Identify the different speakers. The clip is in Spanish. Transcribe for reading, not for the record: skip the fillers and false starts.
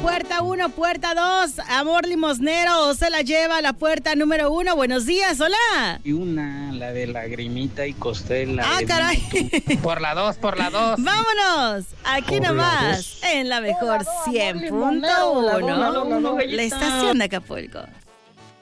Speaker 1: puerta 1, puerta 2. Amor limosnero se la lleva a la puerta número 1. Buenos días, hola.
Speaker 2: Y una, la de Lagrimita y Costela.
Speaker 1: Ah, caray.
Speaker 2: Por la 2, por la 2.
Speaker 1: Vámonos. Aquí
Speaker 2: Por
Speaker 1: nomás, en la mejor 100.1. La estación de Acapulco.